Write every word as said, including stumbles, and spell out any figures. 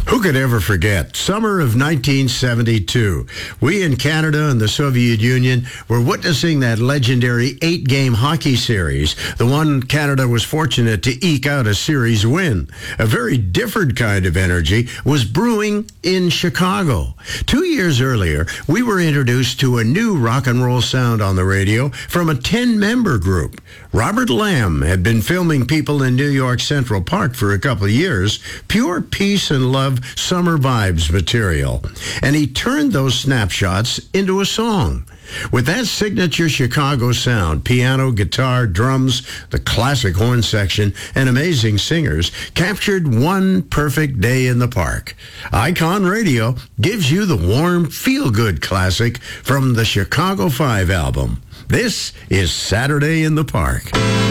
Who could ever forget? Summer of nineteen seventy-two. We in Canada and the Soviet Union were witnessing that legendary eight-game hockey series, the one Canada was fortunate to eke out a series win. A very different kind of energy was brewing in Chicago. Two years earlier, we were introduced to a new rock and roll sound on the radio from a ten-member group. Robert Lamb had been filming people in New York Central Park for a couple of years, pure peace and love summer vibes material. And he turned those snapshots into a song. With that signature Chicago sound, piano, guitar, drums, the classic horn section, and amazing singers, captured one perfect day in the park. Icon Radio gives you the warm, feel-good classic from the Chicago Five album. This is Saturday in the Park.